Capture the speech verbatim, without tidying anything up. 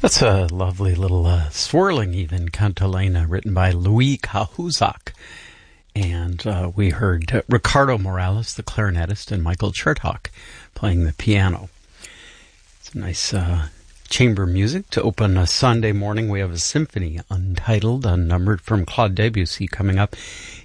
That's a lovely little uh, swirling even cantilena written by Louis Cahuzac. And uh, we heard uh, Ricardo Morales, the clarinetist, and Michael Chertok playing the piano. It's a nice uh, chamber music to open a Sunday morning. We have a symphony, Untitled, unnumbered, from Claude Debussy coming up